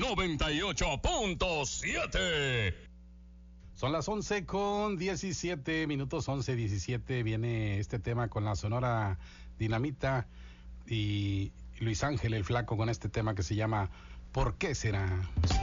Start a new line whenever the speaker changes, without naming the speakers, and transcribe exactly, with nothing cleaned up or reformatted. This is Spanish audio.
noventa y ocho punto siete.
Son las once con diecisiete minutos, once diecisiete. Viene este tema con la Sonora Dinamita y Luis Ángel el Flaco con este tema que se llama ¿Por qué será?